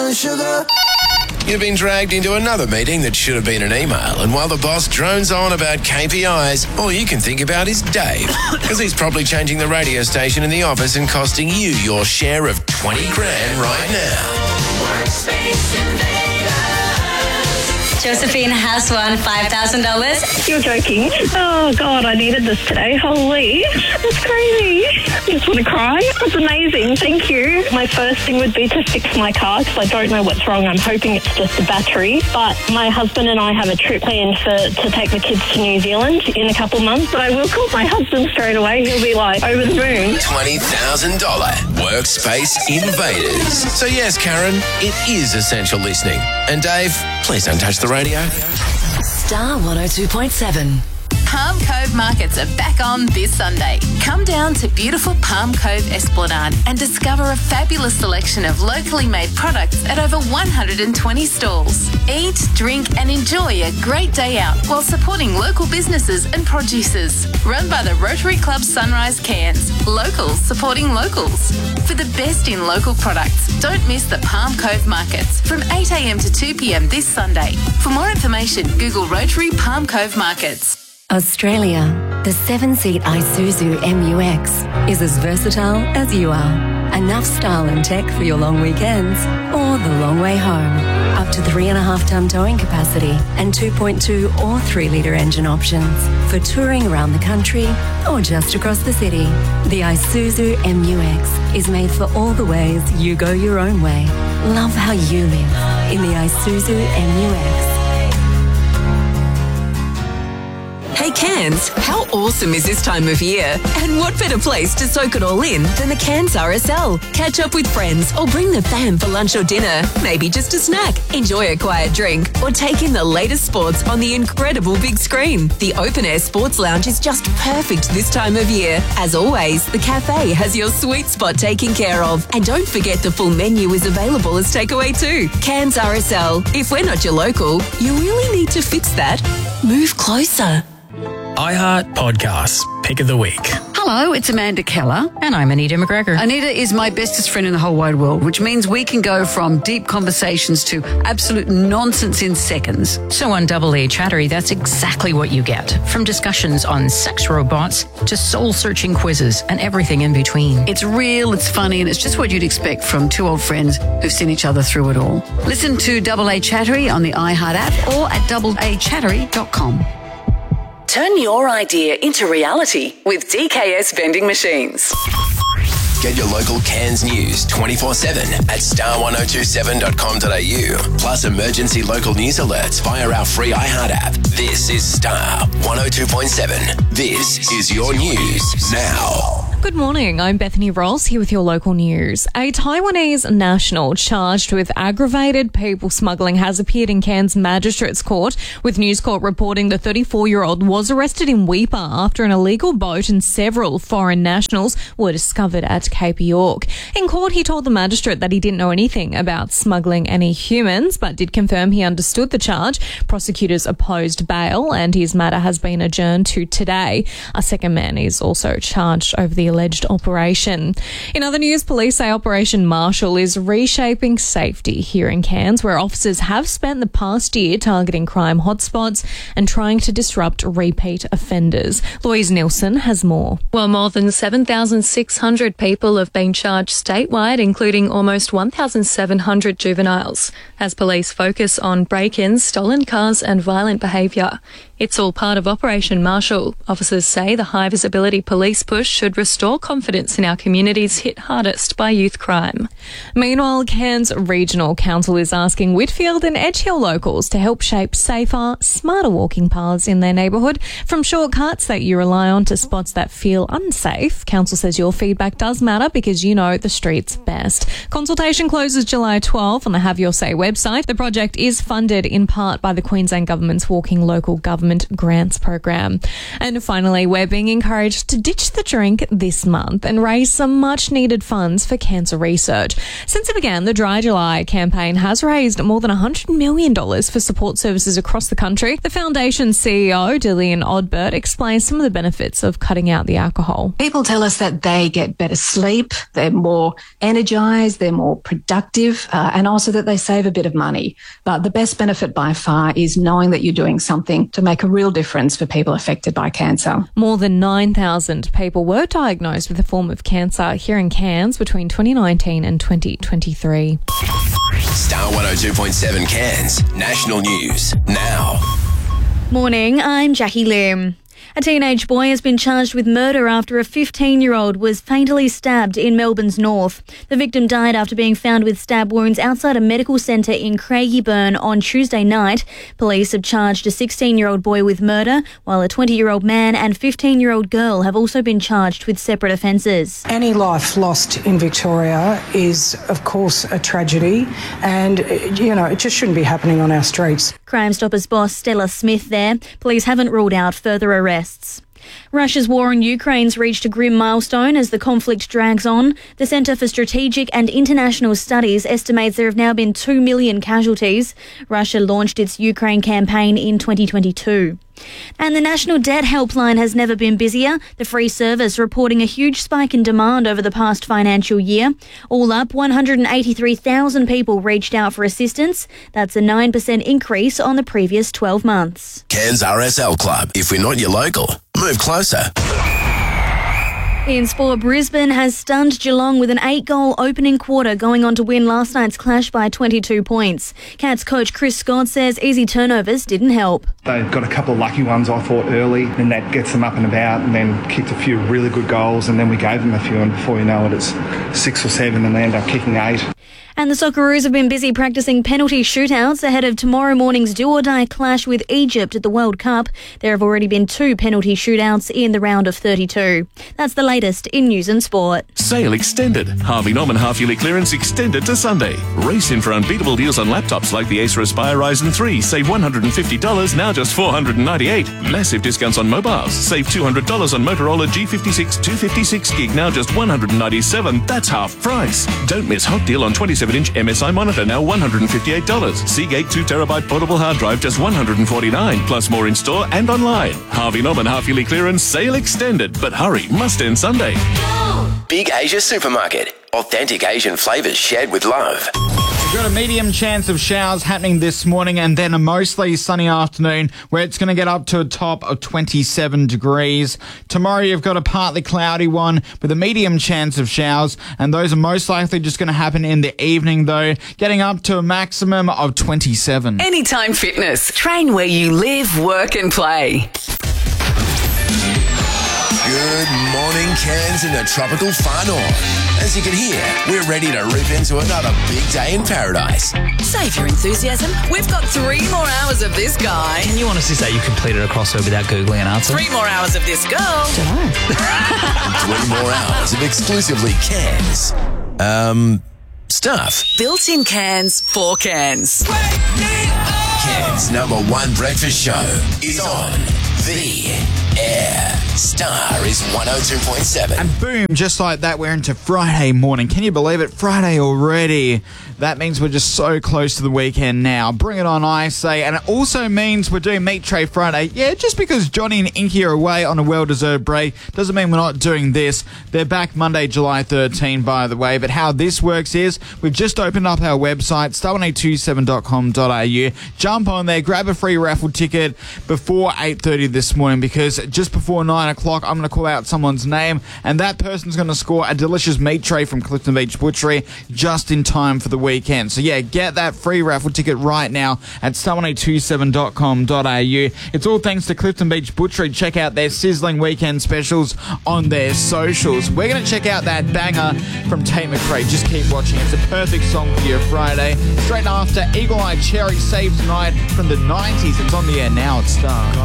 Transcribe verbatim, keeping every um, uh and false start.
and sugar. You've been dragged into another meeting that should have been an email, and while the boss drones on about K P Is, all you can think about is Dave, because he's probably changing the radio station in the office and costing you your share of twenty grand right now. Workspace Invaders. Josephine has won five thousand dollars. You're joking. Oh, God, I needed this today. Holy, that's crazy. I just want to cry. That's amazing. Thank you. My first thing would be to fix my car because I don't know what's wrong. I'm hoping it's just a battery. But my husband and I have a trip planned for to take the kids to New Zealand in a couple months. But I will call my husband straight away. He'll be like, over the moon. twenty thousand dollars Workspace Invaders. So yes, Karen, it is essential listening. And Dave, please don't touch the radio. Star one oh two point seven. Palm Cove Markets are back on this Sunday. Come down to beautiful Palm Cove Esplanade and discover a fabulous selection of locally made products at over one hundred twenty stalls. Eat, drink and enjoy a great day out while supporting local businesses and producers. Run by the Rotary Club Sunrise Cairns. Locals supporting locals. For the best in local products, don't miss the Palm Cove Markets from eight a m to two p m this Sunday. For more information, Google Rotary Palm Cove Markets. Australia, the seven-seat Isuzu M U X is as versatile as you are. Enough style and tech for your long weekends or the long way home. Up to three and a half ton towing capacity and two point two or three litre engine options for touring around the country or just across the city. The Isuzu M U X is made for all the ways you go your own way. Love how you live in the Isuzu M U X. Hey Cairns, how awesome is this time of year? And what better place to soak it all in than the Cairns R S L? Catch up with friends or bring the fam for lunch or dinner. Maybe just a snack, enjoy a quiet drink or take in the latest sports on the incredible big screen. The Open Air Sports Lounge is just perfect this time of year. As always, the cafe has your sweet spot taken care of. And don't forget the full menu is available as takeaway too. Cairns R S L. If we're not your local, you really need to fix that. Move closer. iHeart Podcasts, Pick of the Week. Hello, it's Amanda Keller. And I'm Anita McGregor. Anita is my bestest friend in the whole wide world, which means we can go from deep conversations to absolute nonsense in seconds. So on Double A Chattery, that's exactly what you get. From discussions on sex robots to soul-searching quizzes and everything in between. It's real, it's funny, and it's just what you'd expect from two old friends who've seen each other through it all. Listen to Double A Chattery on the iHeart app or at double a chattery dot com. Turn your idea into reality with D K S Vending Machines. Get your local Cairns news twenty-four seven at star one oh two seven dot com dot a u. Plus emergency local news alerts via our free iHeart app. This is Star one oh two point seven. This is your news now. Good morning, I'm Bethany Ross here with your local news. A Taiwanese national charged with aggravated people smuggling has appeared in Cairns Magistrates Court, with News Corp reporting the thirty-four-year-old was arrested in Weipa after an illegal boat and several foreign nationals were discovered at Cape York. In court, he told the magistrate that he didn't know anything about smuggling any humans, but did confirm he understood the charge. Prosecutors opposed bail, and his matter has been adjourned to today. A second man is also charged over the alleged operation. In other news, police say Operation Marshall is reshaping safety here in Cairns, where officers have spent the past year targeting crime hotspots and trying to disrupt repeat offenders. Louise Nielsen has more. Well, more than seven thousand six hundred people have been charged statewide, including almost one thousand seven hundred juveniles, as police focus on break-ins, stolen cars and violent behaviour. It's all part of Operation Marshall. Officers say the high-visibility police push should restore confidence in our communities hit hardest by youth crime. Meanwhile, Cairns Regional Council is asking Whitfield and Edge Hill locals to help shape safer, smarter walking paths in their neighbourhood, from shortcuts that you rely on to spots that feel unsafe. Council says your feedback does matter because you know the streets best. Consultation closes July twelfth on the Have Your Say website. The project is funded in part by the Queensland Government's Walking Local Government government grants program. And finally, we're being encouraged to ditch the drink this month and raise some much needed funds for cancer research. Since it began, the Dry July campaign has raised more than one hundred million dollars for support services across the country. The foundation's C E O, Dillian Odbert, explains some of the benefits of cutting out the alcohol. People tell us that they get better sleep, they're more energised, they're more productive, uh, and also that they save a bit of money. But the best benefit by far is knowing that you're doing something to make a real difference for people affected by cancer. More than nine thousand people were diagnosed with a form of cancer here in Cairns between twenty nineteen and twenty twenty-three. Star one oh two point seven Cairns National News now. Morning, I'm Jackie Lim. A teenage boy has been charged with murder after a fifteen-year-old was fatally stabbed in Melbourne's north. The victim died after being found with stab wounds outside a medical centre in Craigieburn on Tuesday night. Police have charged a sixteen-year-old boy with murder, while a twenty-year-old man and fifteen-year-old girl have also been charged with separate offences. Any life lost in Victoria is, of course, a tragedy, and, you know, it just shouldn't be happening on our streets. Crime Stoppers boss Stella Smith there. Police haven't ruled out further arrests. Russia's war on Ukraine's reached a grim milestone as the conflict drags on. The Centre for Strategic and International Studies estimates there have now been two million casualties. Russia launched its Ukraine campaign in twenty twenty-two. And the National Debt Helpline has never been busier, the free service reporting a huge spike in demand over the past financial year. All up, one hundred eighty-three thousand people reached out for assistance. That's a nine percent increase on the previous twelve months. Cairns R S L Club. If we're not your local, move closer. In sport, Brisbane has stunned Geelong with an eight-goal opening quarter, going on to win last night's clash by twenty-two points. Cats coach Chris Scott says easy turnovers didn't help. They got a couple of lucky ones, I thought, early, and that gets them up and about, and then kicked a few really good goals, and then we gave them a few, and before you know it, it's six or seven, and they end up kicking eight. And the Socceroos have been busy practicing penalty shootouts ahead of tomorrow morning's do-or-die clash with Egypt at the World Cup. There have already been two penalty shootouts in the round of thirty-two. That's the latest in news and sport. Sale extended. Harvey Norman half-yearly clearance extended to Sunday. Race in for unbeatable deals on laptops like the Acer Aspire Ryzen three. Save one hundred fifty dollars, now just four hundred ninety-eight dollars. Massive discounts on mobiles. Save two hundred dollars on Motorola G fifty-six two fifty-six gig, now just one hundred ninety-seven dollars. That's half price. Don't miss hot deal on twenty-seven inch M S I monitor, now one hundred fifty-eight dollars. Seagate two terabyte portable hard drive, just one hundred forty-nine dollars. Plus more in store and online. Harvey Norman half-yearly clearance sale extended. But hurry, must end Sunday. Big Asia Supermarket. Authentic Asian flavours shared with love. We've got a medium chance of showers happening this morning and then a mostly sunny afternoon where it's going to get up to a top of twenty-seven degrees. Tomorrow you've got a partly cloudy one with a medium chance of showers, and those are most likely just going to happen in the evening though, getting up to a maximum of twenty-seven. Anytime Fitness. Train where you live, work and play. Good morning, Cairns in the tropical far north. As you can hear, we're ready to rip into another big day in paradise. Save your enthusiasm. We've got three more hours of this guy. Can you honestly say you completed a crossword without Googling an answer? Three more hours of this girl. Three more hours of exclusively Cairns. Um, stuff. Built-in cans for cans. Cairns' number one breakfast show is on the air. Star is one oh two point seven. And boom, just like that, we're into Friday morning. Can you believe it? Friday already. That means we're just so close to the weekend now. Bring it on, I say. And it also means we're doing Meat Tray Friday. Yeah, just because Johnny and Inky are away on a well-deserved break doesn't mean we're not doing this. They're back Monday, July thirteenth, by the way. But how this works is we've just opened up our website, star one eight two seven dot com dot a u. Jump on there, grab a free raffle ticket before eight thirty this morning, because just before nine o'clock, I'm going to call out someone's name, and that person's going to score a delicious meat tray from Clifton Beach Butchery just in time for the weekend. So yeah, get that free raffle ticket right now at star one eight two seven dot com dot a u. It's all thanks to Clifton Beach Butchery. Check out their sizzling weekend specials on their socials. We're going to check out that banger from Tate McRae. Just keep watching. It's a perfect song for your Friday. Straight after, Eagle Eye Cherry Save Tonight from the nineties. It's on the air now at Star.